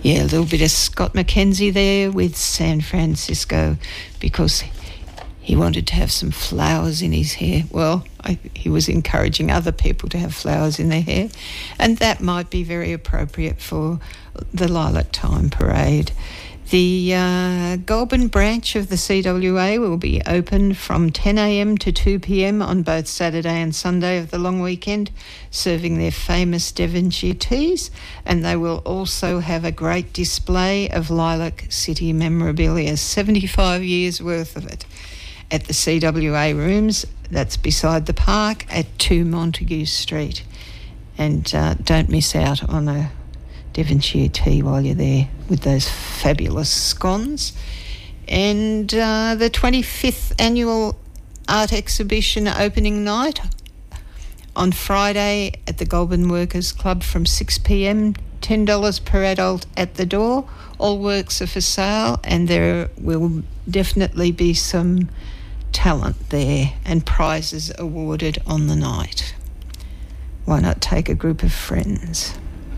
Yeah, a little bit of Scott McKenzie there with San Francisco, because he wanted to have some flowers in his hair. Well, he was encouraging other people to have flowers in their hair, and that might be very appropriate for the Lilac Time Parade. The Goulburn branch of the CWA will be open from 10 a.m. to 2 p.m. on both Saturday and Sunday of the long weekend, serving their famous Devonshire teas, and they will also have a great display of Lilac City memorabilia, 75 years worth of it, at the CWA Rooms. That's beside the park at 2 Montague Street. And don't miss out on a Devonshire tea while you're there with those fabulous scones. And the 25th annual art exhibition opening night on Friday at the Goulburn Workers Club from 6 p.m, $10 per adult at the door. All works are for sale, and there will definitely be some talent there and prizes awarded on the night. Why not take a group of friends?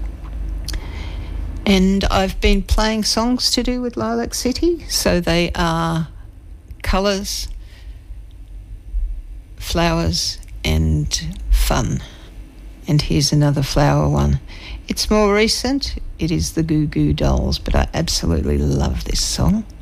And I've been playing songs to do with Lilac City, so they are colours, flowers and fun. And here's another flower one. It's more recent. It is the Goo Goo Dolls, but I absolutely love this song.